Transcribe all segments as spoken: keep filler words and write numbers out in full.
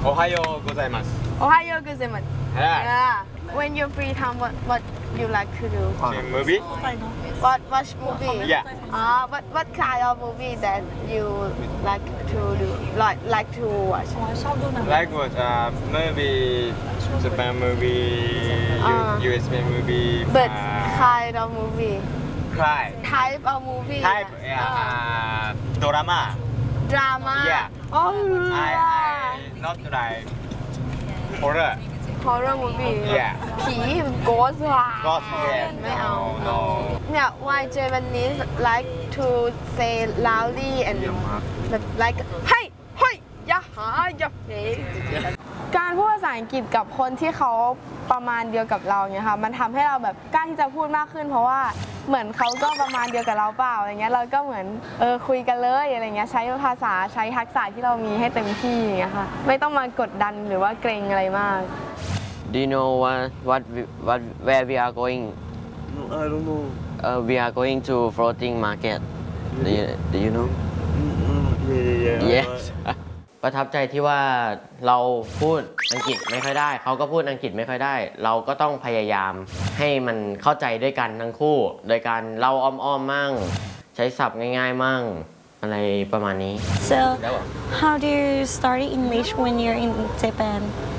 โอไฮโอโกไซมัส Ohayou gozaimasu. Yeah. Yeah. When you're free time, what what you like to do? Watching movie. What watch movie? Yeah. Ah, what what kind of movie that you like to do? Like like to watch? Like what? Uh, movie, Japan movie, Ah. U S B movie. But uh, kind of movie. cry. Type of movie. Type. Yeah. Uh, Uh, drama. drama. Yeah. Oh. I, I not like horror. Horror movie. Yeah. ผี ghost ว่ะ Ghost, yeah. ไม่เอา No, no. เนี่ย why Japanese like to say loudly and like เฮ้ยเฮ้ยอย่าหาอย่าเฮ้การพูดภาษาอังกฤษกับคนที่เขาประมาณเดียวกับเราเนี่ยค่ะมันทำให้เราแบบกล้าที่จะพูดมากขึ้น เพราะว่าเหมือนเขาก็ประมาณเดียวกับเราเปล่าอะไรเงี้ยเราก็เหมือนเออคุยกันเลยอะไรเงี้ยใช้ภาษาใช้ทักษะที่เรามีให้เต็มที่อย่างเงี้ยค่ะไม่ต้องมากดดันหรือว่าเกรงอะไรมาก Do you know what what we, what where we are going? No, I don't know. Uh, we are going to floating market. Do you, do you know? Mm, yeah, yeah, yeah. Yes. ประทับใจที่ว่าเราพูดอังกฤษไม่ค่อยได้เขาก็พูดอังกฤษไม่ค่อยได้ เราก็ต้องพยายามให้มันเข้าใจด้วยกันทั้งคู่ โดยการเล่าอ้อมๆมั่งใช้ศัพท์ง่ายๆมั่งอะไรประมาณนี้ So how do you study English when you're in Japan?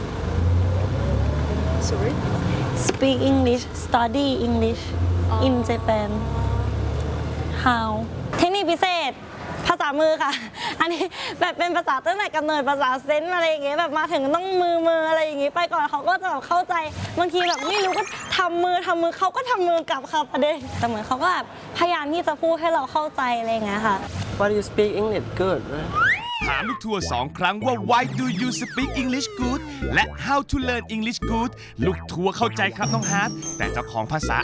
Sorry Speak English, study English in Japan. How? เทคนิคพิเศษภาษามือค่ะ อันนี้แบบเป็นภาษาตั้งแต่กำเนิดภาษาเซนส์อะไรอย่างเงี้ยแบบมาถึงต้องมือมืออะไรอย่างงี้ไปก่อนเขาก็จะแบบเข้าใจบางทีแบบไม่รู้ก็ทำมือทำมือเขาก็ทำมือกลับค่ะประเด็นแต่เหมือนเขาก็แบบพยายามที่จะพูดให้เราเข้าใจอะไรอย่างเงี้ยค่ะ What you speak English good ถามลูกทัวร์สองครั้งว่า Why do you speak English good และ How to learn English good ลูกทัวร์เข้าใจครับน้องฮาร์ดแต่เจ้าของภาษา